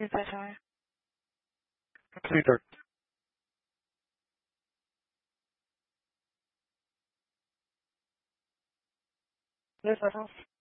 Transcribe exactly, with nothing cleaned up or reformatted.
Is that time? three thirty. Yes, I have.